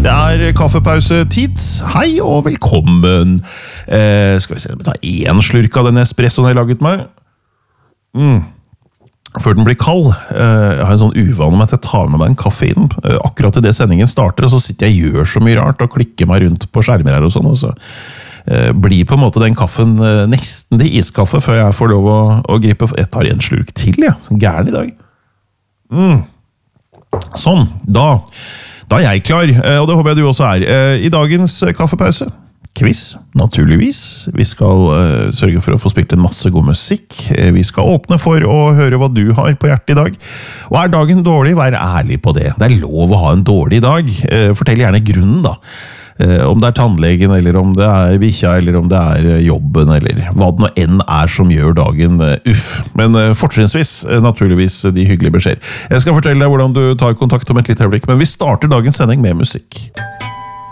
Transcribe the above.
Det kaffepausetid. Hei og velkommen. Skal vi se, ta en slurk av den espressoen jeg har laget meg. Før den blir kald. Jeg har en sånn uvane med at jeg tar med meg en kaffe inn. Akkurat i det sendingen starter, og så sitter jeg og gjør så mye rart, og klikker meg rundt på skjermer her og sånn, og så blir på en måte den kaffen nesten til iskaffe, før jeg får lov å gripe. Jeg tar en slurk til, ja. Sånn gæren i dag. Sånn, da er jeg klar, og det håper jeg du også er. I dagens kaffepause, quiz, naturligvis. Vi skal sørge for å få spilt en masse god musikk. Vi skal åpne for å høre hva du har på hjertet i dag. Og er dagen dårlig, vær ærlig på det. Det er lov å ha en dårlig dag. Fortell gjerne grunnen da. Om det er tannlegen, eller om det er bikkja, eller om det er jobben, eller hva det nå enn er som gjør dagen Men fortrinnsvis, naturligvis, de hyggelige beskjeder. Jeg skal fortelle deg hvordan du tar kontakt om et lite øyeblikk, men vi starter dagens sending med musikk.